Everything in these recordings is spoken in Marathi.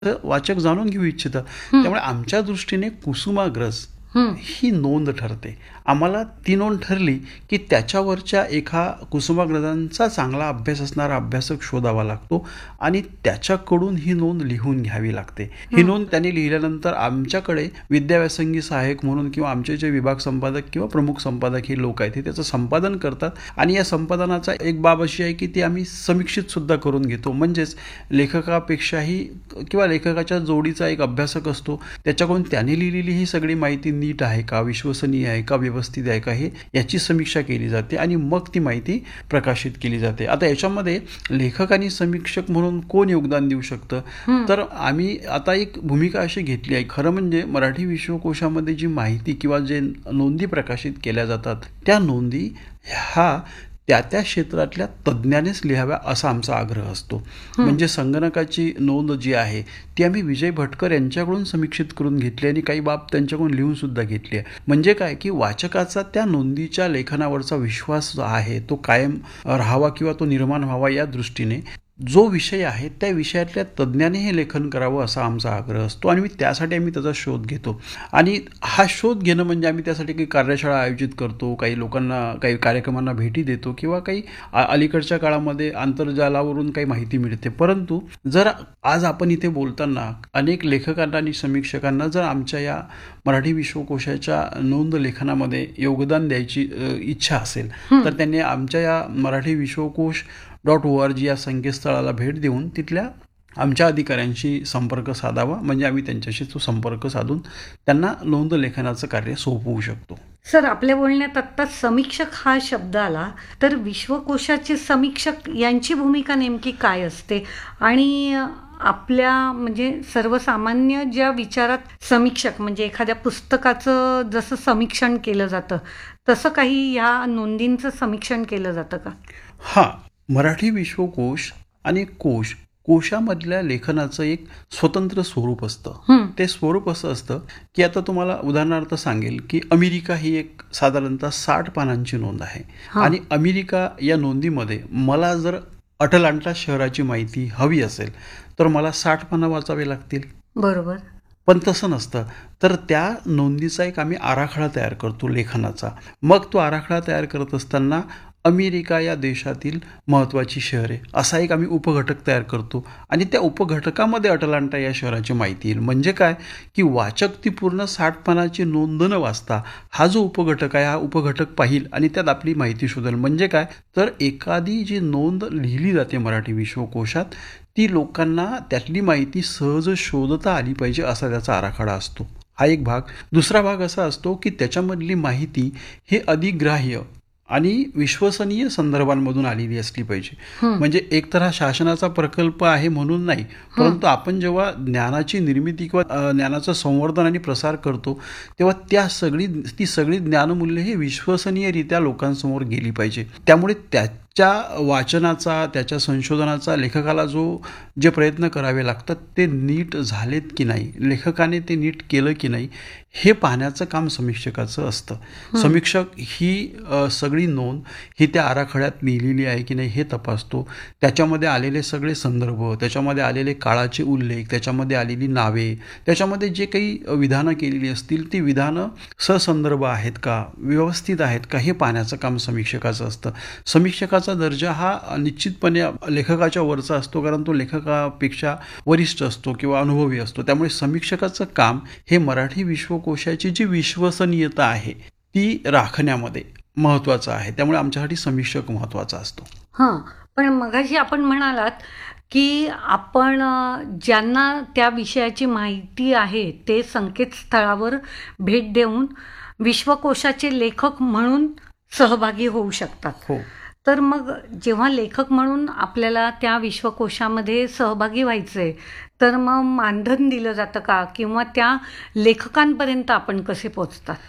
वाचक जाणून घेऊ इच्छितं. हं, त्यामुळे आमच्या दृष्टीने कुसुमाग्रज हं. ही नोंद ठरते. आम्हाला ती नोंद ठरली की त्याच्यावरच्या एका कुसुमाग्रजांचा चांगला अभ्यास असणारा अभ्यासक शोधावा लागतो आणि त्याच्याकडून ही नोंद लिहून घ्यावी लागते. ही हं. नोंद त्यांनी लिहिल्यानंतर आमच्याकडे विद्याव्यासंगी सहाय्यक म्हणून किंवा आमचे जे विभाग संपादक किंवा प्रमुख संपादक हे लोक आहेत, हे त्याचं संपादन करतात आणि या संपादनाचा एक बाब अशी आहे की ती आम्ही समीक्षित सुद्धा करून घेतो. म्हणजेच लेखकापेक्षाही किंवा लेखकाच्या जोडीचा एक अभ्यासक असतो, त्याच्याकडून त्याने लिहिलेली ही सगळी माहिती नीट आहे का, विश्वसनीय आहे का, व्यवस्थित आहे का, हे याची समीक्षा केली जाते आणि मग ती माहिती प्रकाशित केली जाते. आता याच्यामध्ये लेखक आणि समीक्षक म्हणून कोण योगदान देऊ शकतं, हं. तर आम्ही आता एक भूमिका अशी घेतली आहे. खरं म्हणजे मराठी विश्वकोशामध्ये जी माहिती किंवा जे नोंदी प्रकाशित केल्या जातात त्या नोंदी ह्या त्या त्या क्षेत्रातल्या तज्ज्ञानेच लिहाव्या असा आमचा आग्रह असतो. म्हणजे संगणकाची नोंद जी आहे ती आम्ही विजय भटकर यांच्याकडून समीक्षित करून घेतली आणि काही बाब त्यांच्याकडून लिहून सुद्धा घेतली आहे. म्हणजे काय की वाचकाचा त्या नोंदीच्या लेखनावरचा विश्वास जो आहे तो कायम राहावा किंवा तो निर्माण व्हावा या दृष्टीने जो विषय आहे त्या विषयातल्या तज्ज्ञाने हे लेखन करावं असा आमचा आग्रह असतो आणि त्यासाठी आम्ही त्याचा शोध घेतो. आणि हा शोध घेणं म्हणजे आम्ही त्यासाठी काही कार्यशाळा आयोजित करतो, काही लोकांना काही कार्यक्रमांना भेटी देतो किंवा काही अलीकडच्या काळामध्ये आंतरजालावरून काही माहिती मिळते. परंतु जर आज आपण इथे बोलताना अनेक लेखकांना आणि समीक्षकांना जर आमच्या या मराठी विश्वकोशाच्या नोंद लेखनामध्ये योगदान द्यायची इच्छा असेल तर त्यांनी आमच्या या मराठी विश्वकोश .org या संकेतस्थळाला भेट देऊन तिथल्या आमच्या अधिकाऱ्यांशी संपर्क साधावा. म्हणजे आम्ही त्यांच्याशी तो संपर्क साधून त्यांना नोंद लेखनाचं कार्य सोपवू शकतो. सर, आपल्या बोलण्यात आत्ता समीक्षक हा शब्द आला, तर विश्वकोशाचे समीक्षक यांची भूमिका नेमकी काय असते आणि आपल्या म्हणजे सर्वसामान्य ज्या विचारात समीक्षक म्हणजे एखाद्या पुस्तकाचं जसं समीक्षण केलं जातं तसं काही या नोंदींचं समीक्षण केलं जातं का? हां, मराठी विश्वकोश आणि कोशामधल्या लेखनाचं एक स्वतंत्र स्वरूप असतं. ते स्वरूप असं असतं की आता तुम्हाला उदाहरणार्थ सांगेल की अमेरिका ही एक साधारणतः 60 पानांची नोंद आहे आणि अमेरिका या नोंदीमध्ये मला जर अटलांटा शहराची माहिती हवी असेल तर मला 60 पानं वाचावे लागतील. बरोबर. पण तसं नसतं. तर त्या नोंदीचा एक आम्ही आराखडा तयार करतो लेखनाचा. मग तो आराखडा तयार करत असताना अमेरिका या देशातील महत्त्वाची शहरे असा एक आम्ही उपघटक तयार करतो आणि त्या उपघटकामध्ये अटलांटा या शहराची माहिती येईल. म्हणजे काय की वाचक ती पूर्ण 60 पानाची नोंद न वाचता हा जो उपघटक आहे हा उपघटक पाहिल आणि त्यात आपली माहिती शोधेल. म्हणजे काय तर एखादी जी नोंद लिहिली जाते मराठी विश्वकोशात ती लोकांना त्यातली माहिती सहज शोधता आली पाहिजे असा त्याचा आराखडा असतो. हा एक भाग. दुसरा भाग असा असतो की त्याच्यामधली माहिती हे अधिग्राह्य आणि विश्वसनीय संदर्भांमधून आलेली असली पाहिजे. म्हणजे एकतर हा शासनाचा प्रकल्प आहे म्हणून नाही, परंतु आपण जेव्हा ज्ञानाची निर्मिती किंवा ज्ञानाचं संवर्धन आणि प्रसार करतो तेव्हा ती सगळी ज्ञानमूल्य हे विश्वसनीयरित्या लोकांसमोर गेली पाहिजे. त्यामुळे त्याच्या वाचनाचा त्याच्या संशोधनाचा लेखकाला जे प्रयत्न करावे लागतात ते नीट झालेत की नाही, लेखकाने ते नीट केलं की नाही हे पाहण्याचं काम समीक्षकाचं असतं. समीक्षक ही सगळी नोंद ही त्या आराखड्यात लिहिलेली आहे की नाही हे तपासतो. त्याच्यामध्ये आलेले सगळे संदर्भ, त्याच्यामध्ये आलेले काळाचे उल्लेख, त्याच्यामध्ये आलेली नावे, त्याच्यामध्ये जे काही विधानं केलेली असतील ती विधानं ससंदर्भ आहेत का, व्यवस्थित आहेत का हे पाहण्याचं काम समीक्षकाचं असतं. समीक्षकाचा दर्जा हा निश्चितपणे लेखकाच्या वरचा असतो कारण तो लेखकापेक्षा वरिष्ठ असतो किंवा अनुभवी असतो. त्यामुळे समीक्षकाचं काम हे मराठी विश्वकोशाची जी विश्वसनीयता आहे ती राखण्यामध्ये महत्त्वाचं आहे. त्यामुळे आमच्यासाठी समीक्षक महत्त्वाचा असतो. हां, पण मगाशी आपण म्हणालात की आपण ज्यांना त्या विषयाची माहिती आहे ते संकेतस्थळावर भेट देऊन विश्वकोशाचे लेखक म्हणून सहभागी होऊ शकतात. हो. तर मग जेव्हा लेखक म्हणून आपल्याला त्या विश्वकोशामध्ये सहभागी व्हायचंय तर मग मानधन दिलं जातं का किंवा त्या लेखकांपर्यंत आपण कसे पोहोचतात?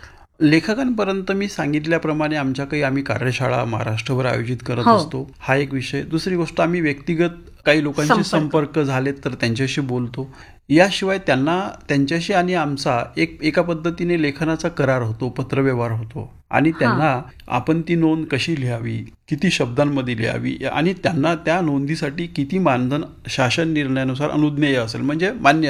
लेखकांपर्यंत मी सांगितल्याप्रमाणे आमच्या काही आम्ही कार्यशाळा महाराष्ट्रभर आयोजित करत हो. असतो, हा एक विषय. दुसरी गोष्ट, आम्ही व्यक्तिगत काही लोकांशी संपर्क झालेत तर त्यांच्याशी बोलतो. याशिवाय त्यांच्याशी आणि आमचा एका पद्धतीने लेखनाचा करार होतो, पत्रव्यवहार होतो. आणि त्यांना आपण ती नोंद कशी लिहावी, किती शब्दांमध्ये लिहावी, आणि त्यांना त्या नोंदीसाठी किती मानधन शासन निर्णयानुसार अनुज्ञेय असेल, म्हणजे मान्य